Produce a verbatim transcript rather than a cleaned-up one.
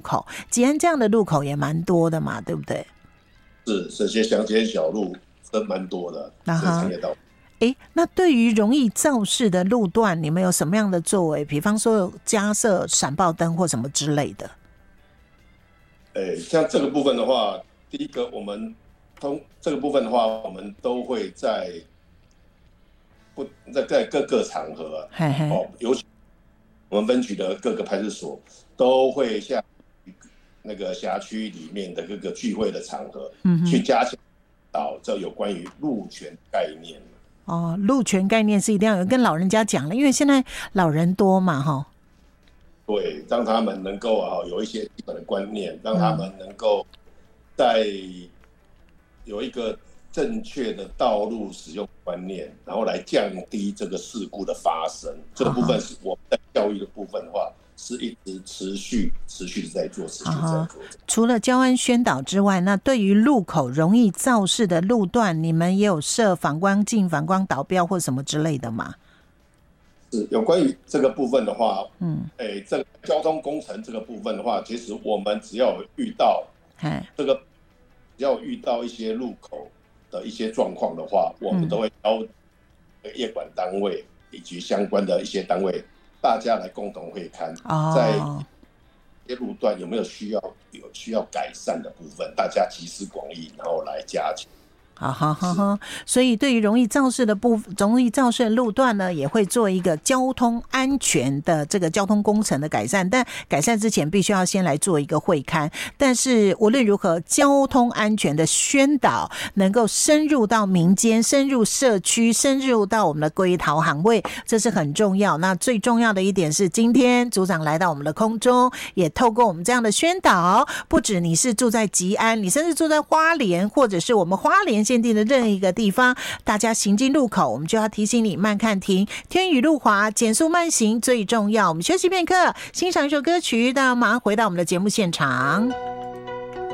口，吉安这样的路口也蛮多的嘛，对不对？ 是这些乡间小路真蛮多的， 啊哈。 产业道路。 哎，那对于容易肇事的路段，你们有什么样的作为？比方说有加设闪爆灯或什么之类的？ 哎，像这个部分的话，第一个我们通这个部分的话，我们都会在不在在各个场合， 嘿嘿哦，尤其我们分局的各个派出所都会向那个辖区里面的各个聚会的场合，嗯、去加强导这有关于路权概念。 哦，路权概念是一定要有跟老人家讲了，因为现在老人多嘛，哈。 对，让他们能够啊有一些基本的观念，让他们能够在有一个正确的道路使用观念，然后来降低这个事故的发生。这个部分是我们在教育的部分的话，是一直持续、持续的在做，持续在做。 除了交安宣导之外，那对于路口容易肇事的路段，你们也有设反光镜、反光导标或什么之类的吗？ 是有关于这个部分的话，嗯，哎、欸，这个交通工程这个部分的话，其实我们只要遇到这个，只要遇到一些路口的一些状况的话，我们都会邀业管单位以及相关的一些单位，大家来共同会勘，哦、在一些路段有没有需要有需要改善的部分，大家集思广益，然后来加强。 好好好好，所以对于容易肇事的部容易肇事的路段呢，也会做一个交通安全的这个交通工程的改善，但改善之前必须要先来做一个会勘。但是无论如何，交通安全的宣导能够深入到民间、深入社区、深入到我们的归桃行位，这是很重要。那最重要的一点是，今天组长来到我们的空中，也透过我们这样的宣导，不止你是住在吉安，你甚至住在花莲，或者是我们花莲限定的任何一个地方，大家行进路口，我们就要提醒你慢看停，天雨路滑，减速慢行最重要。我们休息片刻，欣赏一首歌曲，大家马上回到我们的节目现场。